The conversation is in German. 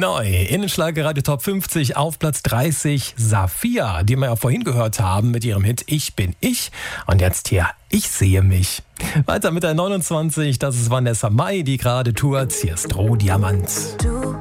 Neu in den Schlagerradio Top 50 auf Platz 30 Safiya, die wir ja vorhin gehört haben mit ihrem Hit Ich bin ich. Und jetzt hier Ich sehe mich. Weiter mit der 29, das ist Vanessa Mai, die gerade tourt. Hier ist Rohdiamant. Du